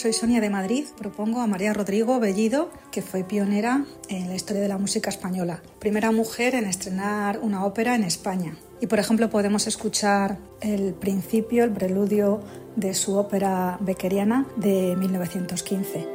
Soy Sonia de Madrid. Propongo a María Rodrigo Bellido, que fue pionera en la historia de la música española. Primera mujer en estrenar una ópera en España. Y, por ejemplo, podemos escuchar el principio, el preludio de su ópera beckeriana de 1915.